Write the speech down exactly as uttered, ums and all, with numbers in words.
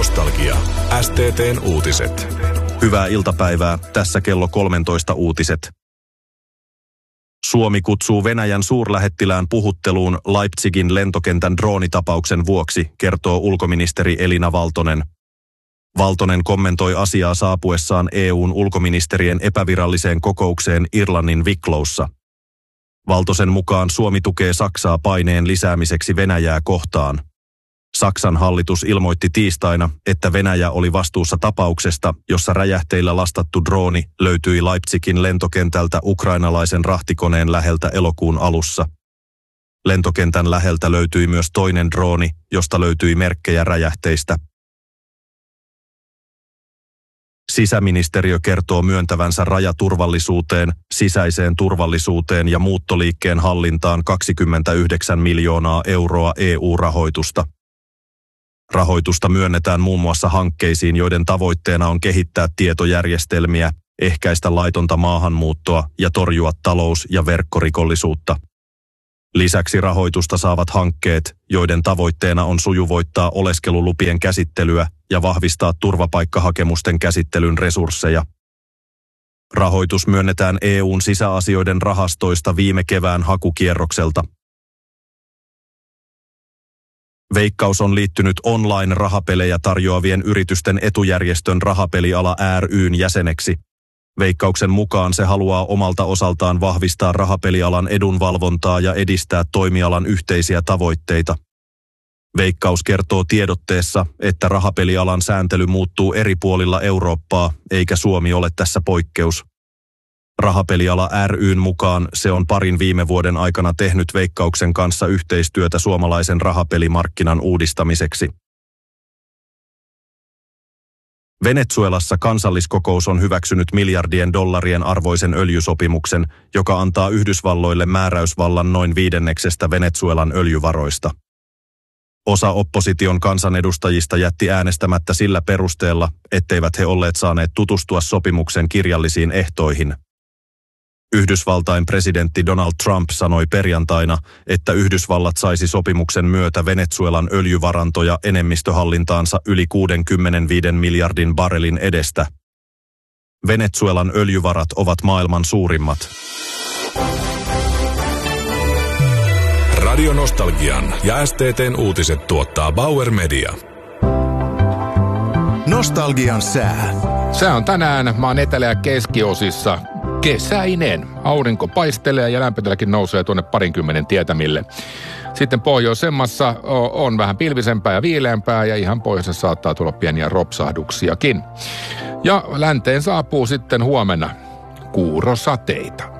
Nostalgia. S T T:n uutiset. Hyvää iltapäivää. Tässä kello kolmetoista uutiset. Suomi kutsuu Venäjän suurlähettilään puhutteluun Leipzigin lentokentän droonitapauksen vuoksi, kertoo ulkoministeri Elina Valtonen. Valtonen kommentoi asiaa saapuessaan E U:n ulkoministerien epäviralliseen kokoukseen Irlannin Wicklowssa. Valtosen mukaan Suomi tukee Saksaa paineen lisäämiseksi Venäjää kohtaan. Saksan hallitus ilmoitti tiistaina, että Venäjä oli vastuussa tapauksesta, jossa räjähteillä lastattu drooni löytyi Leipzigin lentokentältä ukrainalaisen rahtikoneen läheltä elokuun alussa. Lentokentän läheltä löytyi myös toinen drooni, josta löytyi merkkejä räjähteistä. Sisäministeriö kertoo myöntävänsä rajaturvallisuuteen, sisäiseen turvallisuuteen ja muuttoliikkeen hallintaan kaksikymmentäyhdeksän miljoonaa euroa E U-rahoitusta. Rahoitusta myönnetään muun muassa hankkeisiin, joiden tavoitteena on kehittää tietojärjestelmiä, ehkäistä laitonta maahanmuuttoa ja torjua talous- ja verkkorikollisuutta. Lisäksi rahoitusta saavat hankkeet, joiden tavoitteena on sujuvoittaa oleskelulupien käsittelyä ja vahvistaa turvapaikkahakemusten käsittelyn resursseja. Rahoitus myönnetään E U:n sisäasioiden rahastoista viime kevään hakukierrokselta. Veikkaus on liittynyt online-rahapelejä tarjoavien yritysten etujärjestön Rahapeliala ry:n jäseneksi. Veikkauksen mukaan se haluaa omalta osaltaan vahvistaa rahapelialan edunvalvontaa ja edistää toimialan yhteisiä tavoitteita. Veikkaus kertoo tiedotteessa, että rahapelialan sääntely muuttuu eri puolilla Eurooppaa, eikä Suomi ole tässä poikkeus. Rahapeliala ry:n mukaan se on parin viime vuoden aikana tehnyt Veikkauksen kanssa yhteistyötä suomalaisen rahapelimarkkinan uudistamiseksi. Venezuelassa kansalliskokous on hyväksynyt miljardien dollarien arvoisen öljysopimuksen, joka antaa Yhdysvalloille määräysvallan noin viidenneksestä Venezuelan öljyvaroista. Osa opposition kansanedustajista jätti äänestämättä sillä perusteella, etteivät he olleet saaneet tutustua sopimuksen kirjallisiin ehtoihin. Yhdysvaltain presidentti Donald Trump sanoi perjantaina, että Yhdysvallat saisi sopimuksen myötä Venezuelan öljyvarantoja enemmistöhallintaansa yli kuusikymmentäviisi miljardin barelin edestä. Venezuelan öljyvarat ovat maailman suurimmat. Radio Nostalgian ja S T T:n uutiset tuottaa Bauer Media. Nostalgian sää. Sää on tänään maan etelä- ja keskiosissa kesäinen. Aurinko paistelee ja lämpötilakin nousee tuonne parinkymmenen tietämille. Sitten pohjoisemmassa on vähän pilvisempää ja viileämpää ja ihan pohjoisessa saattaa tulla pieniä ropsahduksiakin. Ja länteen saapuu sitten huomenna kuurosateita.